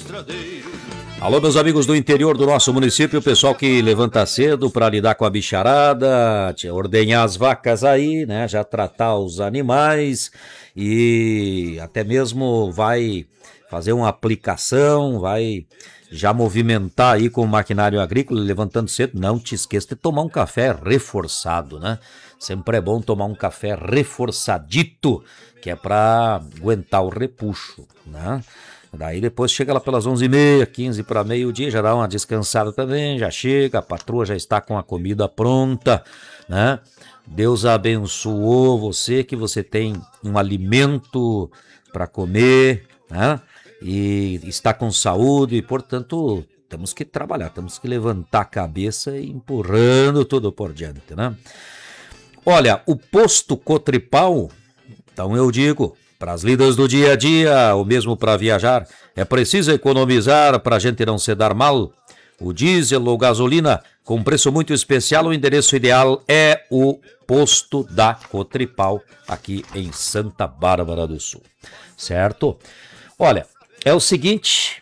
Alô, meus amigos do interior do nosso município, o pessoal que levanta cedo para lidar com a bicharada, ordenhar as vacas aí, né? Já tratar os animais e até mesmo vai fazer uma aplicação, vai já movimentar aí com o maquinário agrícola, levantando cedo. Não te esqueça de tomar um café reforçado, né? Sempre é bom tomar um café reforçadito, que é para aguentar o repuxo, né? Daí depois chega lá pelas 11h30, 15 para meio-dia, já dá uma descansada também, já chega, a patroa já está com a comida pronta, né? Deus abençoou você, que você tem um alimento para comer, né? E está com saúde, e portanto temos que trabalhar, temos que levantar a cabeça e empurrando tudo por diante, né? Olha, o posto Cotripal, então eu digo, para as lidas do dia a dia, ou mesmo para viajar, é preciso economizar para a gente não se dar mal. O diesel ou gasolina, com preço muito especial, o endereço ideal é o posto da Cotripal, aqui em Santa Bárbara do Sul. Certo? Olha, é o seguinte,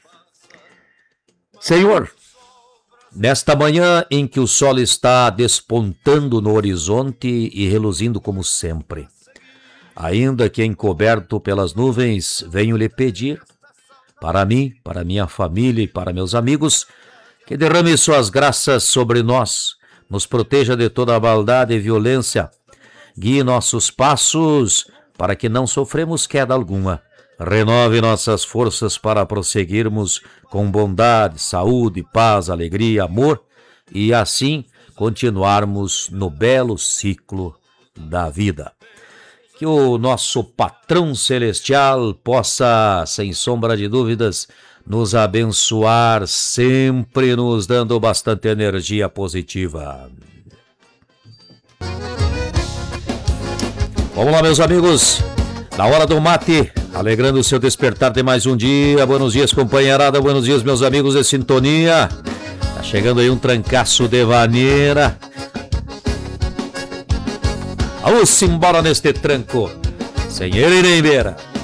Senhor, nesta manhã em que o sol está despontando no horizonte e reluzindo como sempre, ainda que encoberto pelas nuvens, venho lhe pedir, para mim, para minha família e para meus amigos, que derrame suas graças sobre nós, nos proteja de toda a maldade e violência, guie nossos passos para que não sofremos queda alguma, renove nossas forças para prosseguirmos com bondade, saúde, paz, alegria, amor e assim continuarmos no belo ciclo da vida. Que o nosso patrão celestial possa, sem sombra de dúvidas, nos abençoar, sempre nos dando bastante energia positiva. Vamos lá, meus amigos, na hora do mate, alegrando o seu despertar de mais um dia. Buenos dias, companheirada, buenos dias, meus amigos de sintonia. Tá chegando aí um trancaço de vaneira. Vamos embora neste tranco, sem ele nem beira.